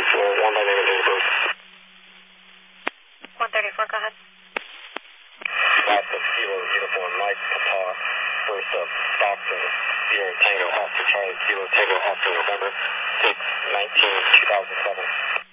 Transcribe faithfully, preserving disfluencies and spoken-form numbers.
thirty-four, one by name and date of birth. one thirty-four, go ahead. Last of Kilo Uniform Mike Papa, first of Stockton, Sierra Tango Oscar Charlie Kilo Tango Oscar November six, nineteen, two thousand seven.